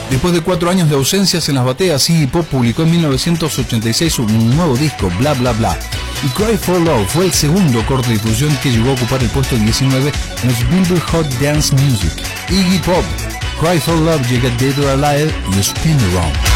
Después de 4 años de ausencias en las bateas, Iggy Pop publicó en 1986 un nuevo disco, Bla Bla Bla. Y Cry for Love fue el segundo corte de difusión que llegó a ocupar el puesto 19 en los Billboard Hot Dance Music. Iggy Pop, Cry for Love llega Dead or Alive y Spin Around.